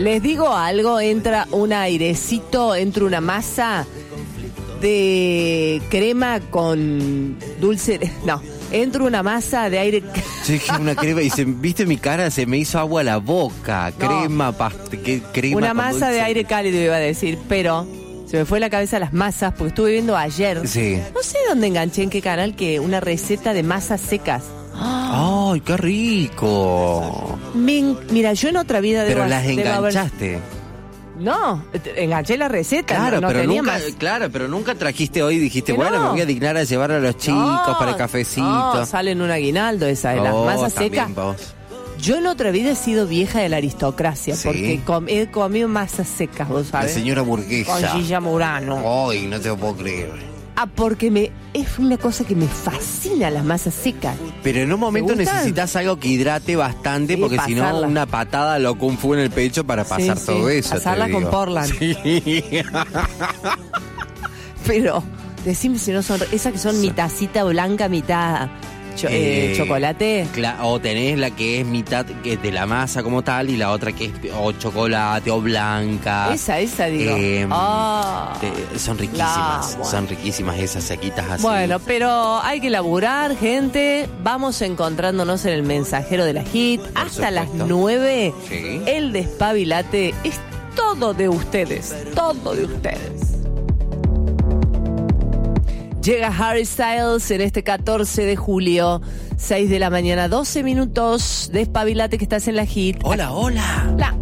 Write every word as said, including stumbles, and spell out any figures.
Les digo algo, entra un airecito, entra una masa de crema con dulce, no, entra una masa de aire. Yo dije una crema y se, viste mi cara, se me hizo agua a la boca, no. crema, past- que, crema una con masa dulce. de aire cálido iba a decir, pero se me fue la cabeza las masas porque estuve viendo ayer, Sí. no sé dónde enganché, en qué canal, que una receta de masas secas. ¡Ay, qué rico! Me, mira, yo en otra vida Pero debo, las debo haber- enganchaste. No, enganché la receta. Claro, no, no pero tenía nunca, más. claro, pero nunca trajiste hoy y dijiste, Que bueno, no. me voy a dignar a llevar a los chicos No, para el cafecito. No, salen un aguinaldo esa de las Oh, masas también secas. vos. Yo en otra vida he sido vieja de la aristocracia, Sí. porque com- he comido masas secas, vos La sabés. señora burguesa. Con Gilla Murano. Ay, no te lo puedo creer. Ah, porque me es una cosa que me fascina, las masas secas. Pero en un momento ¿Te gustan? necesitas algo que hidrate bastante, Sí, porque si no, pasarla. una patada lo kung fu en el pecho para pasar Sí, todo sí, eso. te pasarla con digo. Portland. Sí. Pero, decime si no son... Esas que son mitacita blanca, mitad cho- eh, Eh, chocolate. Cla- o tenés la que es mitad que es de la masa como tal y la otra que es o chocolate o blanca. Esa, esa, digo. Eh, Ah. te- son riquísimas, La- bueno. son riquísimas esas sequitas así. Bueno, pero hay que laburar, gente. Vamos encontrándonos en el mensajero de la hit. Por Hasta las supuesto. nueve. Sí. El despabilate es todo de ustedes. Todo de ustedes. Llega Harry Styles en este catorce de julio, seis de la mañana, doce minutos. Despabilate que estás en la hit. Hola, hola. La